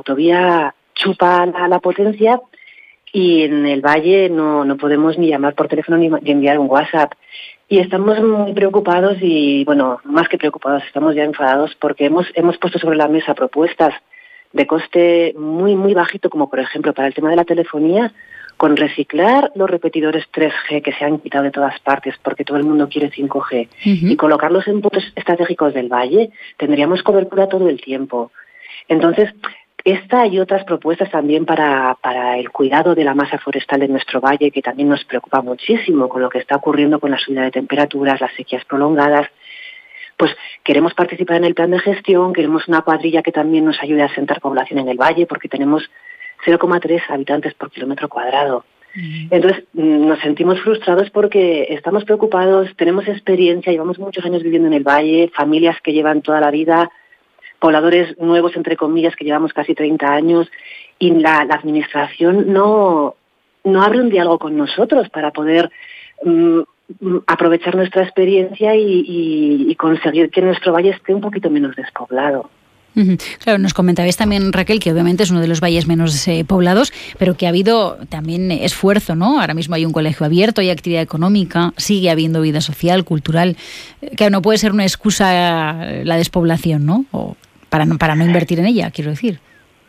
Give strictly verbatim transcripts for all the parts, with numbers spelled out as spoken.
autovía chupa la, la potencia y en el valle no, no podemos ni llamar por teléfono ni, ni enviar un WhatsApp. Y estamos muy preocupados y, bueno, más que preocupados, estamos ya enfadados porque hemos, hemos puesto sobre la mesa propuestas de coste muy, muy bajito, como por ejemplo para el tema de la telefonía, con reciclar los repetidores tres G que se han quitado de todas partes porque todo el mundo quiere cinco G uh-huh. y colocarlos en puntos estratégicos del valle, tendríamos cobertura todo el tiempo. Entonces, esta y otras propuestas también para, para el cuidado de la masa forestal de nuestro valle, que también nos preocupa muchísimo con lo que está ocurriendo con la subida de temperaturas, las sequías prolongadas, pues queremos participar en el plan de gestión, queremos una cuadrilla que también nos ayude a asentar población en el valle, porque tenemos cero coma tres habitantes por kilómetro cuadrado. Uh-huh. Entonces, nos sentimos frustrados porque estamos preocupados, tenemos experiencia, llevamos muchos años viviendo en el valle, familias que llevan toda la vida, pobladores nuevos, entre comillas, que llevamos casi treinta años, y la, la administración no, no abre un diálogo con nosotros para poder um, aprovechar nuestra experiencia y, y, y conseguir que nuestro valle esté un poquito menos despoblado. Claro, nos comentabais también, Raquel, que obviamente es uno de los valles menos eh, poblados, pero que ha habido también esfuerzo, ¿no? Ahora mismo hay un colegio abierto, hay actividad económica, sigue habiendo vida social, cultural, que no puede ser una excusa la despoblación, ¿no? O para no, para no invertir en ella, quiero decir.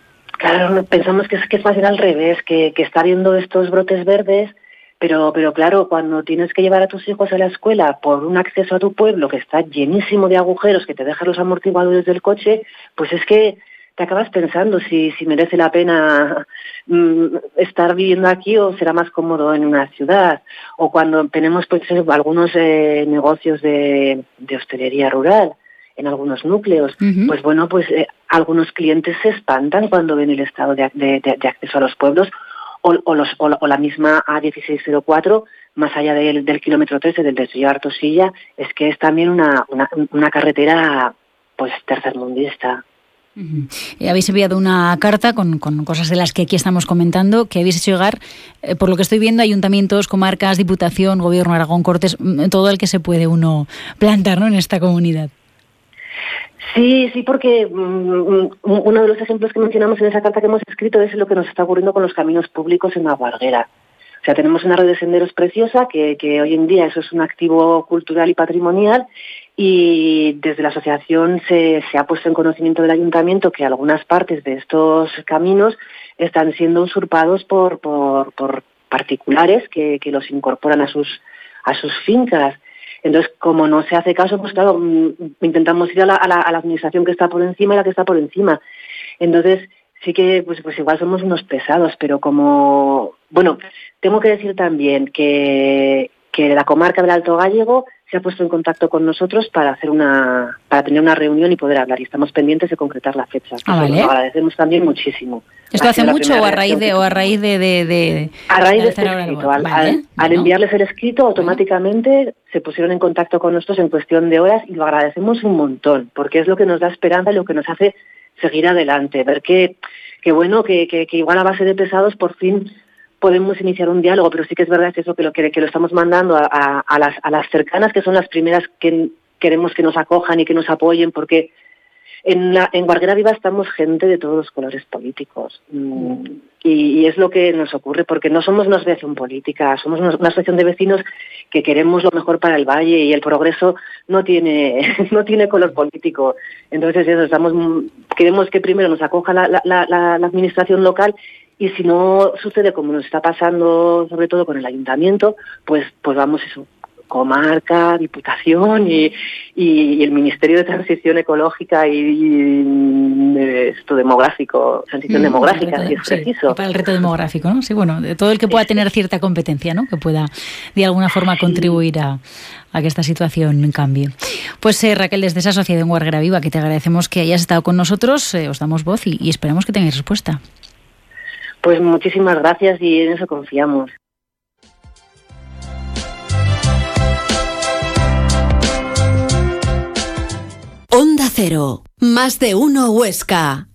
Claro, pensamos que es, que es más bien al revés, que, que está habiendo estos brotes verdes, pero, pero claro, cuando tienes que llevar a tus hijos a la escuela por un acceso a tu pueblo que está llenísimo de agujeros, que te dejan los amortiguadores del coche, pues es que te acabas pensando si, si merece la pena mm, estar viviendo aquí o será más cómodo en una ciudad. O cuando tenemos pues algunos eh, negocios de, de hostelería rural en algunos núcleos, uh-huh. pues bueno, pues eh, algunos clientes se espantan cuando ven el estado de, de, de, de acceso a los pueblos. O, o, los, o, la, o la misma A dieciséis cero cuatro, más allá del, del kilómetro trece, del desvío Artosilla, es que es también una, una, una carretera pues tercermundista. Uh-huh. Eh, habéis enviado una carta con, con cosas de las que aquí estamos comentando, que habéis hecho llegar, eh, por lo que estoy viendo, ayuntamientos, comarcas, Diputación, Gobierno, Aragón, Cortes, todo el que se puede uno plantar, ¿no?, en esta comunidad. Sí, sí, porque um, uno de los ejemplos que mencionamos en esa carta que hemos escrito es lo que nos está ocurriendo con los caminos públicos en La Guarguera. O sea, tenemos una red de senderos preciosa que, que hoy en día eso es un activo cultural y patrimonial, y desde la asociación se, se ha puesto en conocimiento del ayuntamiento que algunas partes de estos caminos están siendo usurpados por, por, por particulares que, que los incorporan a sus, a sus fincas. Entonces, como no se hace caso, pues claro, intentamos ir a la, a, la, a la administración que está por encima y la que está por encima. Entonces, sí que, pues, pues igual somos unos pesados, pero como... Bueno, tengo que decir también que, que la comarca del Alto Gállego se ha puesto en contacto con nosotros para hacer una, para tener una reunión y poder hablar, y estamos pendientes de concretar la fecha. Ah, vale. Lo agradecemos también muchísimo. ¿Esto hace mucho o a raíz de o a raíz de, de, de a raíz de, de este escrito? Al, vale. al, al bueno. enviarles el escrito, automáticamente bueno. se pusieron en contacto con nosotros en cuestión de horas, y lo agradecemos un montón, porque es lo que nos da esperanza y lo que nos hace seguir adelante, ver que, que bueno, que, que, que igual a base de pesados por fin podemos iniciar un diálogo, pero sí que es verdad que eso que lo, que, que lo estamos mandando a, a, a, las, a las cercanas, que son las primeras que queremos que nos acojan y que nos apoyen, porque en, la, en Guarguera Viva estamos gente de todos los colores políticos, mm, y, y es lo que nos ocurre, porque no somos una asociación política, somos una, una asociación de vecinos que queremos lo mejor para el valle, y el progreso no tiene no tiene color político. Entonces eso, estamos queremos que primero nos acoja la, la, la, la administración local, y si no sucede como nos está pasando, sobre todo con el ayuntamiento, pues pues vamos eso, comarca, diputación y, y, y el Ministerio de Transición Ecológica y, y esto demográfico, transición mm, demográfica, reto, si es sí, preciso. Para el reto demográfico, ¿no? Sí, bueno, de todo el que pueda tener cierta competencia, ¿no? Que pueda de alguna forma contribuir a, a que esta situación cambie. Pues eh, Raquel, desde esa asociación Guarguera Viva, que te agradecemos que hayas estado con nosotros, eh, os damos voz y, y esperamos que tengáis respuesta. Pues muchísimas gracias, y en eso confiamos. Onda Cero, más de uno Huesca.